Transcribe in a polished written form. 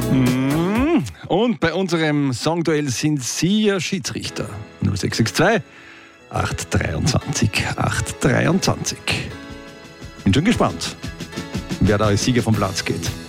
Und bei unserem Songduell sind Sie ja Schiedsrichter. 0662 823 823. Bin schon gespannt, wer da als Sieger vom Platz geht.